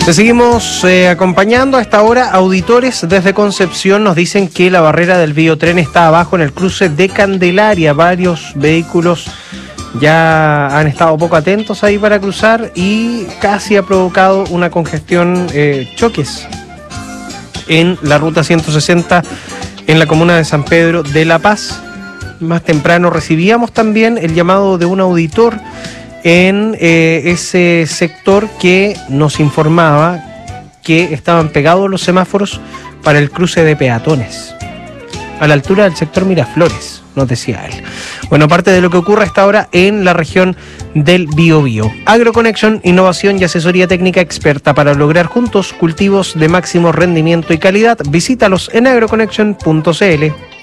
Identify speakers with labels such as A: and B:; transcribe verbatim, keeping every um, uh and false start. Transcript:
A: Te seguimos eh, acompañando a esta hora. Auditores desde Concepción nos dicen que la barrera del Biotren está abajo en el cruce de Candelaria. Varios vehículos ya han estado poco atentos ahí para cruzar y casi ha provocado una congestión, eh, choques en la ruta ciento sesenta en la comuna de San Pedro de La Paz. Más temprano recibíamos también el llamado de un auditor en eh, ese sector que nos informaba que estaban pegados los semáforos para el cruce de peatones a la altura del sector Miraflores, nos decía él. Bueno, parte de lo que ocurre a esta hora en la región del Biobío. AgroConnection, innovación y asesoría técnica experta para lograr juntos cultivos de máximo rendimiento y calidad. Visítalos en agroconnection punto c l.